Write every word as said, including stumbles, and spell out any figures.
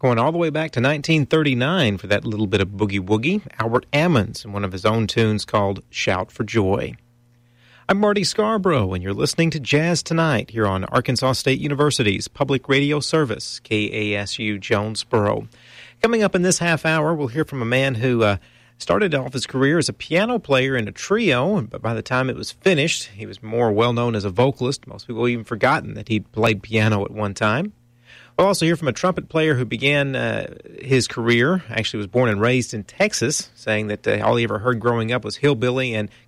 Going all the way back to nineteen thirty-nine for that little bit of boogie-woogie, Albert Ammons and one of his own tunes called Shout for Joy. I'm Marty Scarborough, and you're listening to Jazz Tonight here on Arkansas State University's public radio service, K A S U Jonesboro. Coming up in this half hour, we'll hear from a man who uh, started off his career as a piano player in a trio, but by the time it was finished, he was more well-known as a vocalist. Most people have even forgotten that he'd played piano at one time. We'll also hear from a trumpet player who began uh, his career, actually was born and raised in Texas, saying that uh, all he ever heard growing up was hillbilly and